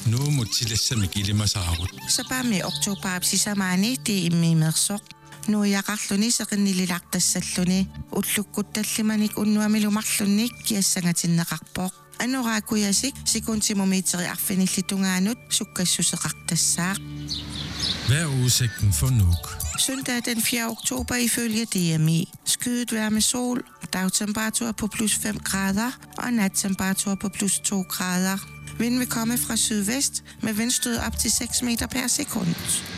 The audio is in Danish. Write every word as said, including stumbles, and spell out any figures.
Nu mutilassa kilimasaarut. Sapami oktoberapsisamani ti immimersoq. Nuiaqarluni seqinnililaqtassalluni ullukkutallimanik unnuamilumarlunnik kiassangatinneqarpoq. Anoraakuyasik sekuntimumiteri arfinillitungaanut sukkassuseqartassaaq. Hvad er udsigten for Nuuk? Søndag den fjerde oktober ifølge D M I. Skyet vejr med sol, dagtemperatur på plus fem grader og nattemperatur på plus to grader. Vinden vil komme fra sydvest med vindstød op til seks meter per sekund.